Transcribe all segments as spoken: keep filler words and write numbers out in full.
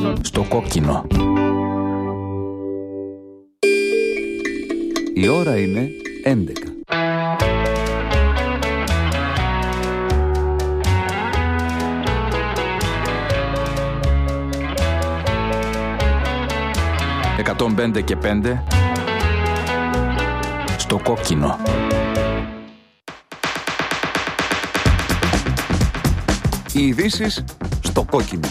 Στο κόκκινο. Η ώρα είναι έντεκα. εκατόν πέντε και πέντε στο κόκκινο. Οι ειδήσεις στο κόκκινο.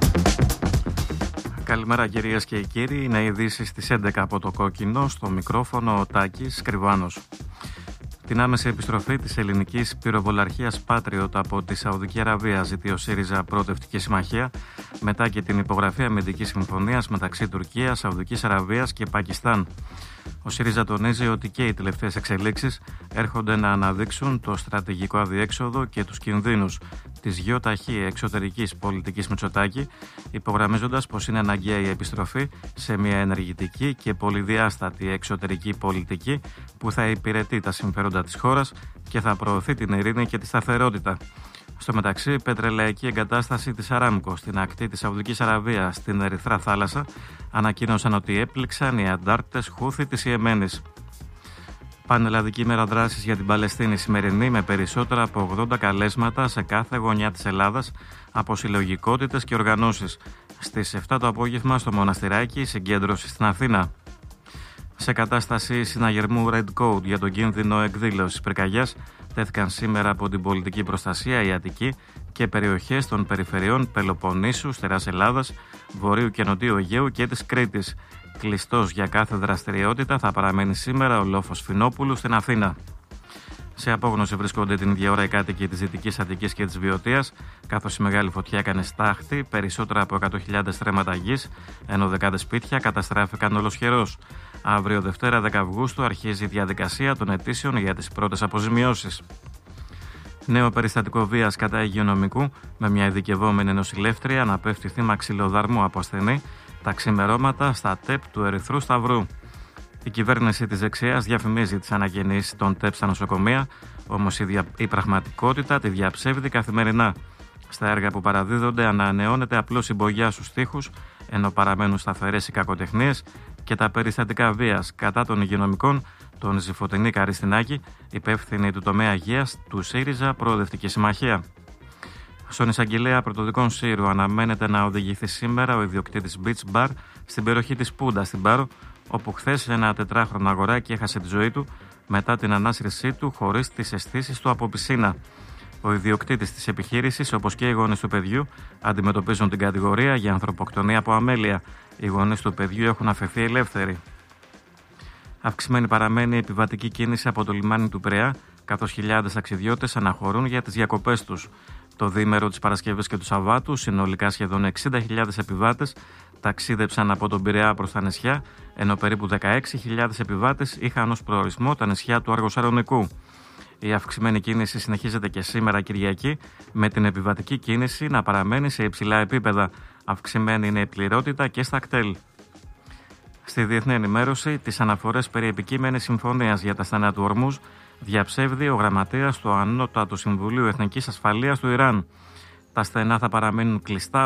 Καλημέρα κυρίες και κύριοι, είναι οι ειδήσεις στις έντεκα από το κόκκινο, στο μικρόφωνο ο Τάκης Κρυβάνος. Την άμεση επιστροφή της ελληνικής πυροβολαρχίας Patriot από τη Σαουδική Αραβία ζητεί ο ΣΥΡΙΖΑ Προοδευτική Συμμαχία μετά και την υπογραφή αμυντικής συμφωνίας μεταξύ Τουρκίας, Σαουδικής Αραβίας και Πακιστάν. Ο ΣΥΡΙΖΑ τονίζει ότι και οι τελευταίες εξελίξεις έρχονται να αναδείξουν το στρατηγικό αδιέξοδο και τους κινδύνους της γεωταχή εξωτερικής πολιτικής Μητσοτάκη, υπογραμμίζοντας πως είναι αναγκαία η επιστροφή σε μια ενεργητική και πολυδιάστατη εξωτερική πολιτική που θα υπηρετεί τα συμφέροντα της χώρας και θα προωθεί την ειρήνη και τη σταθερότητα. Στο μεταξύ, πετρελαϊκή εγκατάσταση της Αράμκο στην ακτή της Σαουδικής Αραβίας στην Ερυθρά Θάλασσα ανακοίνωσαν ότι έπληξαν οι αντάρτες Χούθη της Ιεμένης. Πανελλαδική μέρα δράσης για την Παλαιστίνη σημερινή με περισσότερα από ογδόντα καλέσματα σε κάθε γωνιά της Ελλάδας από συλλογικότητες και οργανώσεις. Στις επτά το απόγευμα στο Μοναστηράκι, συγκέντρωση στην Αθήνα. Σε κατάσταση συναγερμού Red Code για τον κίνδυνο εκδήλωσης πυρκαγιάς τέθηκαν σήμερα από την πολιτική προστασία η Αττική και περιοχές των περιφερειών Πελοποννήσου, Στεράς Ελλάδας, Βορείου και Νοτιού Αιγαίου και της Κρήτης. Κλειστός για κάθε δραστηριότητα θα παραμένει σήμερα ο λόφος Φινόπουλου στην Αθήνα. Σε απόγνωση βρίσκονται την ίδια ώρα οι κάτοικοι της Δυτικής Αττικής και της Βιωτίας, καθώς η μεγάλη φωτιά έκανε στάχτη περισσότερα από εκατό χιλιάδες στρέμματα γης, ενώ δεκάδες σπίτια καταστράφηκαν ολοσχερώς. Αύριο Δευτέρα δέκα Αυγούστου αρχίζει η διαδικασία των αιτήσεων για τις πρώτες αποζημιώσεις. Νέο περιστατικό βίας κατά υγειονομικού με μια ειδικευόμενη νοσηλεύτρια να πέφτει θύμα ξυλοδαρμού από ασθενή τα ξημερώματα στα ΤΕΠ του Ερυθρού Σταυρού. Η κυβέρνηση της δεξιάς διαφημίζει τις αναγεννήσεις των ΤΕΠ στα νοσοκομεία, όμως η, δια... η πραγματικότητα τη διαψεύδει καθημερινά. Στα έργα που παραδίδονται ανανεώνεται απλώς η μπογιά στους τοίχους, ενώ παραμένουν σταθερές οι κακοτεχνίες και τα περιστατικά βίας κατά των υγειονομικών, τον Ζηφωτινή Καριστινάκη, υπεύθυνη του τομέα υγείας του ΣΥΡΙΖΑ Προοδευτική Συμμαχία. Στον εισαγγελέα πρωτοδικών Σύρου αναμένεται να οδηγηθεί σήμερα ο ιδιοκτήτης Beach Bar στην περιοχή της Πούντα στην Πάρο, όπου χθες ένα τετράχρονο αγοράκι έχασε τη ζωή του μετά την ανάσυρσή του χωρίς τις αισθήσεις του από πισίνα. Ο ιδιοκτήτης της επιχείρησης, όπως και οι γονείς του παιδιού, αντιμετωπίζουν την κατηγορία για ανθρωποκτονία από αμέλεια. Οι γονείς του παιδιού έχουν αφαιθεί ελεύθεροι. Αυξημένη παραμένει η επιβατική κίνηση από το λιμάνι του Πειραιά, καθώς χιλιάδες ταξιδιώτες αναχωρούν για τις διακοπές τους. Το διήμερο της Παρασκευής και του Σαββάτου, συνολικά σχεδόν εξήντα χιλιάδες επιβάτες ταξίδεψαν από τον Πειραιά προς τα νησιά, ενώ περίπου δεκαέξι χιλιάδες επιβάτες είχαν ως προορισμό τα νησιά του Αργοσαρονικού. Η αυξημένη κίνηση συνεχίζεται και σήμερα Κυριακή, με την επιβατική κίνηση να παραμένει σε υψηλά επίπεδα. Αυξημένη είναι η πληρότητα και στα κτέλ. Στη διεθνή ενημέρωση, τις αναφορές περί επικείμενης συμφωνίας για τα στενά του Ορμούζ διαψεύδει ο γραμματέας του Ανώτατου Συμβουλίου Εθνικής Ασφαλείας του Ιράν. Τα στενά θα παραμείνουν κλειστά